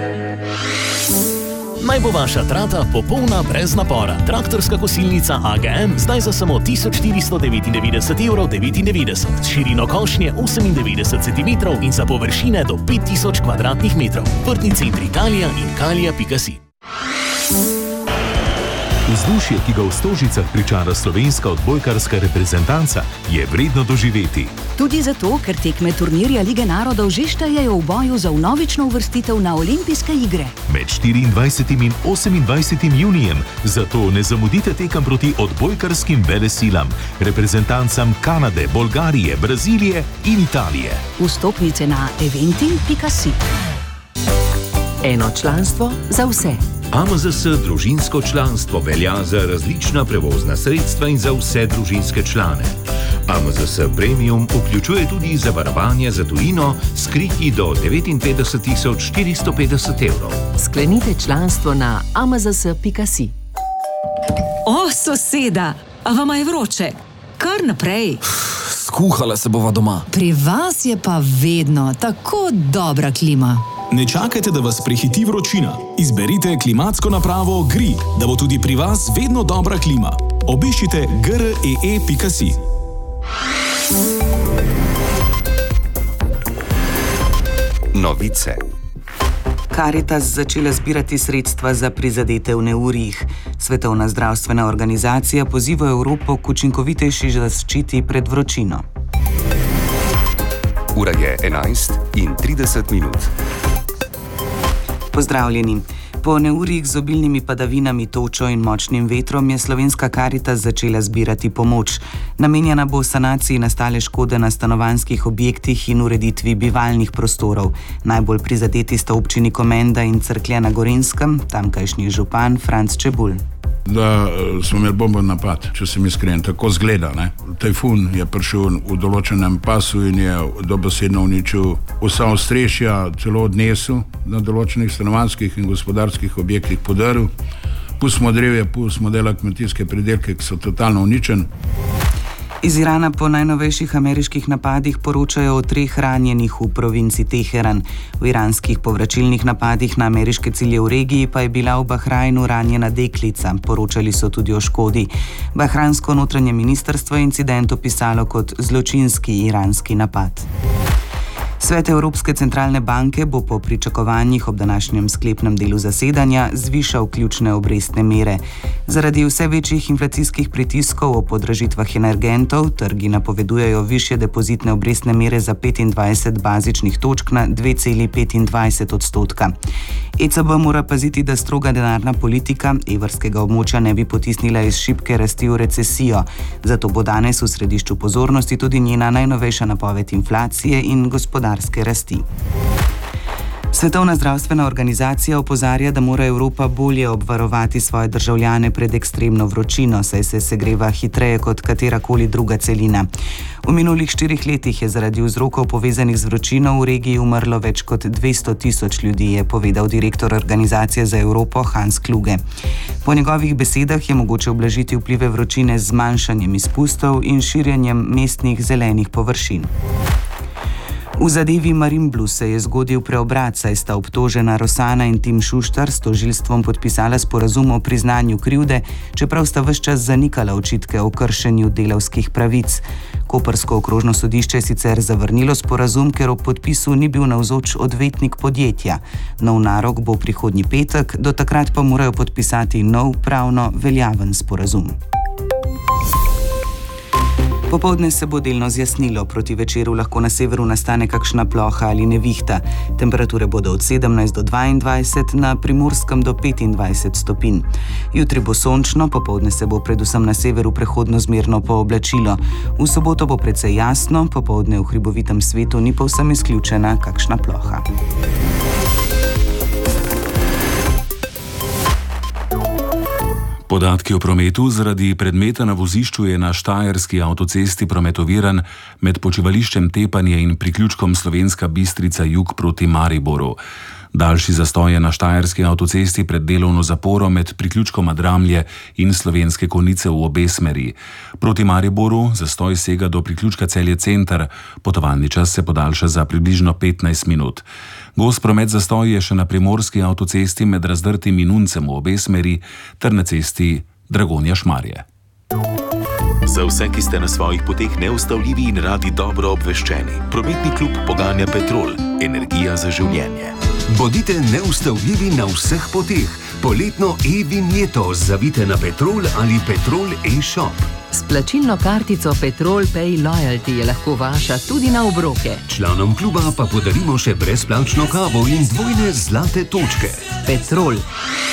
Naj bo vaša trata popolna brez napora. Traktorska kosilnica AGM zdaj za samo 1499,99 €, širino košnje 98 cm in za površine do 5000 kvadratnih metrov. Vrtni center Italija in Kalija.si. Vzdušje, ki ga v Stožicah pričara slovenska odbojkarska reprezentanca, je vredno doživeti. Tudi zato, ker tekme turnirja Lige narodov že štejejo v boju za vnovično uvrstitev na olimpijske igre. Med 24. in 28. junijem, zato ne zamudite tekem proti odbojkarskim velesilam, reprezentancam Kanade, Bolgarije, Brazilije in Italije. Vstopnice na eventim.si. Eno članstvo za vse. AMZS družinsko članstvo velja za različna prevozna sredstva in za vse družinske člane. AMZS Premium vključuje tudi zavarovanje za tujino s kriti do 59.450 €. Sklenite članstvo na amzs.si. O, soseda, a vama je vroče? Kar naprej. Skuhala se bova doma. Pri vas je pa vedno tako dobra klima. Ne čakajte, da vas prehiti vročina. Izberite klimatsko napravo GRI, da bo tudi pri vas vedno dobra klima. Obiščite gree.si. Novice. Karitas začela zbirati sredstva za prizadete v neurjih. Svetovna zdravstvena organizacija poziva Evropo k učinkovitejši zaščiti pred vročino. Ura je 11:30. Pozdravljeni. Po neurjih z obilnimi padavinami, točo in močnim vetrom je slovenska Karitas začela zbirati pomoč. Namenjena bo sanaciji nastale škode na stanovanjskih objektih in ureditvi bivalnih prostorov. Najbolj prizadeti sta občini Komenda in Cerklje na Gorenjskem, tamkajšnji župan Franc Čebulj. Da smo imeli bomben napad, če sem iskren, tako zgleda. Tajfun je prišel v določenem pasu in je dobesedno uničil vsa ostrešja, celo odnesel na določenih stanovanjskih in gospodarskih objektih podaril. Pustimo drevje, pustimo dela kmetijske pridelke, ki so totalno uničeni. Iz Irana po najnovejših ameriških napadih poročajo o 3 ranjenih v provinci Teheran. V iranskih povračilnih napadih na ameriške cilje v regiji pa je bila v Bahrajnu ranjena deklica. Poročali so tudi o škodi. Bahrajnsko notranje ministrstvo je incident opisalo kot zločinski iranski napad. Svet Evropske centralne banke bo po pričakovanjih ob današnjem sklepnem delu zasedanja zvišal ključne obrestne mere. Zaradi vse večjih inflacijskih pritiskov o podražitvah energentov trgi napovedujejo višje depozitne obrestne mere za 25 bazičnih točk na 2,25 %. ECB mora paziti, da stroga denarna politika evrskega območja ne bi potisnila iz šibke rasti v recesijo. Zato bo danes v središču pozornosti tudi njena najnovejša napoved inflacije in gospodarske rasti. Svetovna zdravstvena organizacija opozarja, da mora Evropa bolje obvarovati svoje državljane pred ekstremno vročino, saj se segreva hitreje kot katerakoli druga celina. V minulih 4 letih je zaradi vzrokov povezanih z vročino v regiji umrlo več kot 200 000 ljudi, je povedal direktor Organizacije za Evropo Hans Kluge. Po njegovih besedah je mogoče ublažiti vplive vročine z zmanjšanjem izpustov in širjenjem mestnih zelenih površin. V zadevi Marinblu se je zgodil preobrat, saj sta obtožena Rosana in Tim Šuštar s tožilstvom podpisala sporazum o priznanju krivde, čeprav sta ves čas zanikala očitke o kršenju delavskih pravic. Koprsko okrožno sodišče je sicer zavrnilo sporazum, ker ob podpisu ni bil navzoč odvetnik podjetja. Nov narok bo prihodnji petek, do takrat pa morajo podpisati nov pravno veljaven sporazum. Popoldne se bo delno zjasnilo, proti večeru lahko na severu nastane kakšna ploha ali nevihta. Temperature bodo od 17 do 22, na Primorskem do 25 stopinj. Jutri bo sončno, popoldne se bo predvsem na severu prehodno zmerno pooblačilo. V soboto bo precej jasno, popoldne v hribovitem svetu ni povsem izključena kakšna ploha. Podatki o prometu zaradi predmeta na vozišču je na štajerski avtocesti prometoviran med počivališčem Tepanje in priključkom Slovenska Bistrica jug proti Mariboru. Daljši zastoj je na štajerski avtocesti pred delovno zaporo med priključkoma Dramlje in Slovenske Konjice v obe smeri. Proti Mariboru zastoj sega do priključka Celje Center, potovalni čas se podaljša za približno 15 minut. Gost promet zastoj je še na primorski avtocesti med Razdrtim in Uncem v obe smeri ter na cesti Dragonja-Šmarje. Za vse, ki ste na svojih poteh neustavljivi in radi dobro obveščeni, prometni klub poganja Petrol, energija za življenje. Bodite neustavljivi na vseh poteh. Poletno e-vinjeto zavite na Petrol ali Petrol e-shop. S plačilno kartico Petrol Pay Loyalty je lahko vaša tudi na obroke. Članom kluba pa podarimo še brezplačno kavo in dvojne zlate točke. Petrol.